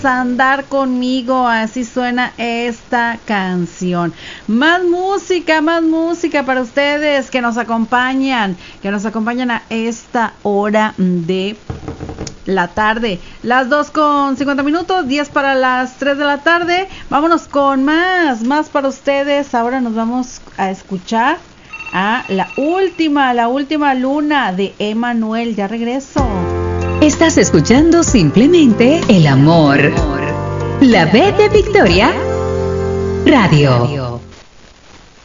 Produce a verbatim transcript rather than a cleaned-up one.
Andar conmigo, así suena esta canción. Más música, más música para ustedes que nos acompañan, que nos acompañan a esta hora de la tarde. Las dos con cincuenta minutos, diez para las tres de la tarde. Vámonos con más, más para ustedes. Ahora nos vamos a escuchar a la última, la última luna de Emanuel. Ya regreso. Estás escuchando simplemente el amor. La B de Victoria Radio.